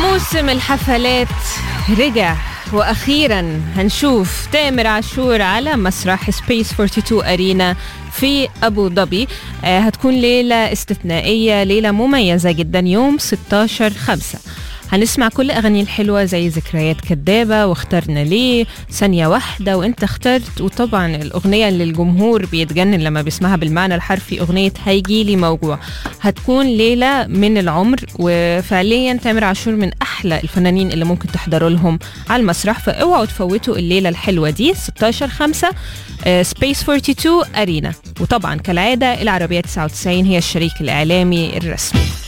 موسم الحفلات رجع، وأخيرا هنشوف تامر عاشور على مسرح سبيس 42 أرينا في أبو ظبي. هتكون ليلة استثنائية، ليلة مميزة جدا يوم 16/5. هنسمع كل أغاني الحلوة زي ذكريات كدابة واخترنا ليه، ثانية واحدة وانت اخترت، وطبعا الأغنية اللي الجمهور بيتجنن لما بيسمعها بالمعنى الحرفي، أغنية هيجيلي موجوع. هتكون ليلة من العمر، وفعليا تامر عاشور من أحلى الفنانين اللي ممكن تحضروا لهم على المسرح، فاوعوا تفوتوا الليلة الحلوة دي 16/5 سبيس 42 أرينا. وطبعا كالعادة العربية 99 هي الشريك الإعلامي الرسمي.